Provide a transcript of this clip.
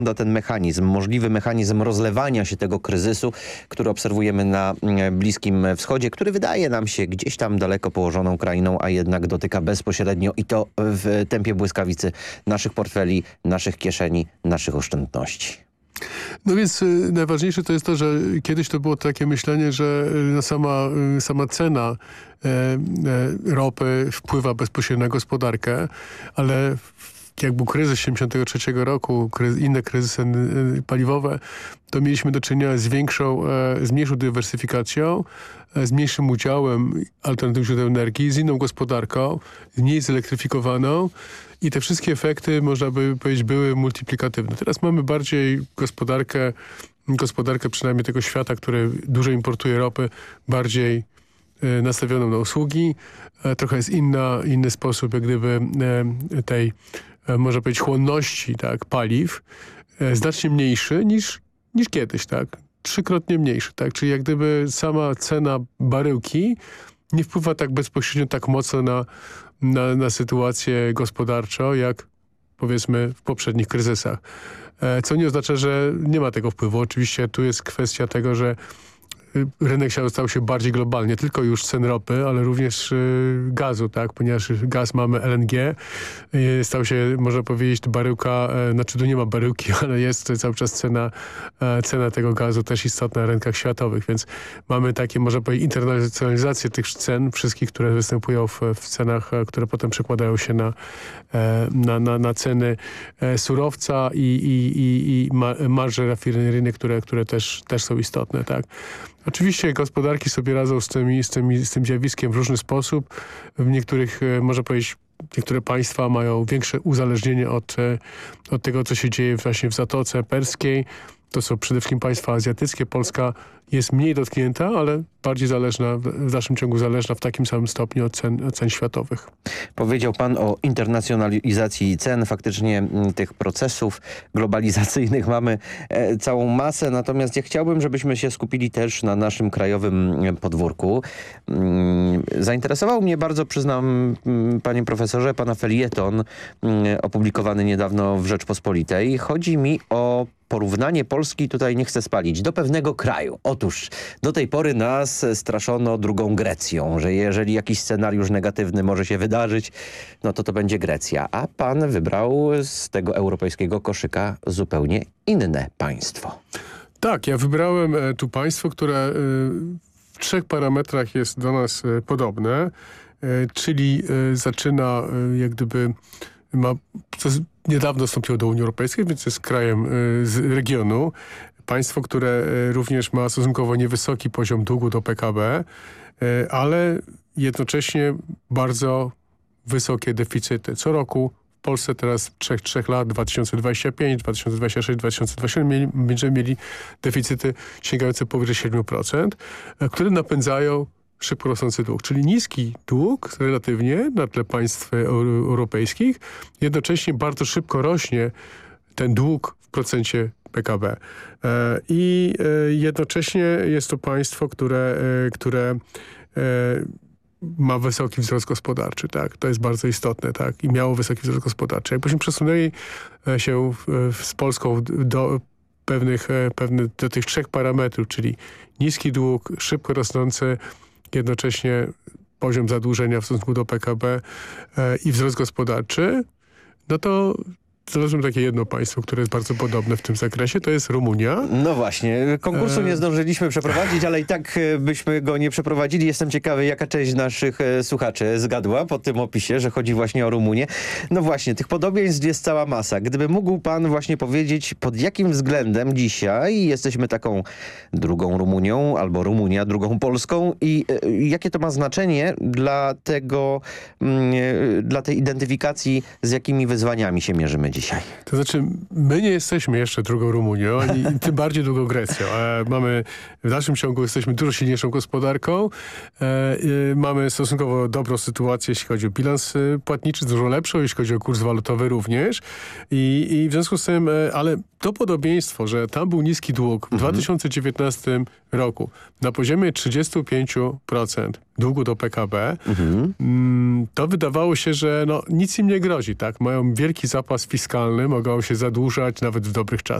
ten mechanizm, możliwy mechanizm rozlewania się tego kryzysu, który obserwujemy na Bliskim Wschodzie, który wydaje nam się gdzieś tam daleko położoną krainą, a jednak dotyka bezpośrednio i to w tempie błyskawicy naszych portfeli, naszych kieszeni, naszych oszczędności. No więc najważniejsze to jest to, że kiedyś to było takie myślenie, że sama cena ropy wpływa bezpośrednio na gospodarkę, ale jak był kryzys 73 roku, inne kryzysy paliwowe, to mieliśmy do czynienia z mniejszą dywersyfikacją, z mniejszym udziałem alternatywnych źródeł energii, z inną gospodarką, mniej zelektryfikowaną i te wszystkie efekty, można by powiedzieć, były multiplikatywne. Teraz mamy bardziej gospodarkę przynajmniej tego świata, który dużo importuje ropy, bardziej nastawioną na usługi. Trochę jest inny sposób jak gdyby tej, można powiedzieć, chłonności, tak, paliw, znacznie mniejszy niż kiedyś, tak. 3-krotnie mniejszy, tak. Czyli jak gdyby sama cena baryłki nie wpływa tak bezpośrednio, tak mocno na sytuację gospodarczą, jak powiedzmy w poprzednich kryzysach. Co nie oznacza, że nie ma tego wpływu. Oczywiście tu jest kwestia tego, że rynek stał się bardziej globalny, nie tylko już cen ropy, ale również gazu, tak, ponieważ gaz mamy LNG, stał się, można powiedzieć, baryłka, znaczy tu nie ma baryłki, ale jest cały czas cena tego gazu też istotna na rynkach światowych, więc mamy takie, można powiedzieć, internacjonalizację tych cen, wszystkich, które występują w cenach, które potem przekładają się na ceny surowca i marże rafineryjne, które też są istotne, tak. Oczywiście gospodarki sobie radzą z tym zjawiskiem w różny sposób. W niektórych, można powiedzieć, niektóre państwa mają większe uzależnienie od tego, co się dzieje właśnie w Zatoce Perskiej. To są przede wszystkim państwa azjatyckie. Polska jest mniej dotknięta, ale bardziej zależna, w dalszym ciągu zależna w takim samym stopniu od cen światowych. Powiedział pan o internacjonalizacji cen. Faktycznie tych procesów globalizacyjnych mamy całą masę, natomiast ja chciałbym, żebyśmy się skupili też na naszym krajowym podwórku. Zainteresował mnie bardzo, przyznam, panie profesorze, pana felieton opublikowany niedawno w Rzeczpospolitej. Chodzi mi o porównanie Polski, tutaj nie chcę spalić, do pewnego kraju. Otóż do tej pory nas straszono drugą Grecją, że jeżeli jakiś scenariusz negatywny może się wydarzyć, no to będzie Grecja. A pan wybrał z tego europejskiego koszyka zupełnie inne państwo. Tak, ja wybrałem tu państwo, które w 3 parametrach jest do nas podobne, czyli zaczyna jak gdyby niedawno wstąpiło do Unii Europejskiej, więc jest krajem z regionu. Państwo, które również ma stosunkowo niewysoki poziom długu do PKB, ale jednocześnie bardzo wysokie deficyty. Co roku w Polsce teraz 3 lat, 2025, 2026, 2027 będziemy mieli deficyty sięgające powyżej 7%, które napędzają szybko rosnący dług, czyli niski dług relatywnie na tle państw europejskich. Jednocześnie bardzo szybko rośnie ten dług w procencie PKB. I jednocześnie jest to państwo, które ma wysoki wzrost gospodarczy, tak? To jest bardzo istotne, tak? I miało wysoki wzrost gospodarczy. Jakbyśmy przesunęli się z Polską do tych 3 parametrów, czyli niski dług, szybko rosnący, jednocześnie poziom zadłużenia w stosunku do PKB i wzrost gospodarczy, no to znalazłem takie jedno państwo, które jest bardzo podobne w tym zakresie, to jest Rumunia. No właśnie, konkursu nie zdążyliśmy przeprowadzić, ale i tak byśmy go nie przeprowadzili. Jestem ciekawy, jaka część naszych słuchaczy zgadła po tym opisie, że chodzi właśnie o Rumunię. No właśnie, tych podobieństw jest cała masa. Gdyby mógł pan właśnie powiedzieć, pod jakim względem dzisiaj jesteśmy taką drugą Rumunią, albo Rumunia drugą Polską i jakie to ma znaczenie dla tej identyfikacji, z jakimi wyzwaniami się mierzymy dzisiaj? To znaczy, my nie jesteśmy jeszcze drugą Rumunią, ani tym bardziej drugą Grecją. W dalszym ciągu jesteśmy dużo silniejszą gospodarką. Mamy stosunkowo dobrą sytuację, jeśli chodzi o bilans płatniczy, dużo lepszą, jeśli chodzi o kurs walutowy również. I w związku z tym, ale to podobieństwo, że tam był niski dług w 2019 roku na poziomie 35%, długu do PKB, to wydawało się, że nic im nie grozi, tak? Mają wielki zapas fiskalny, mogą się zadłużać nawet w dobrych czasach.